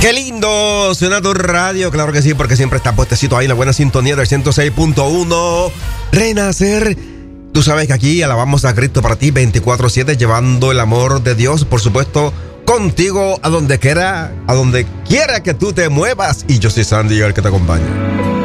Qué lindo suena tu radio, claro que sí, porque siempre está puestecito ahí en la buena sintonía del 106.1 Renacer. Tú sabes que aquí alabamos a Cristo para ti 24/7, llevando el amor de Dios, por supuesto, contigo a donde quiera que tú te muevas. Y yo soy Sandy, el que te acompaña.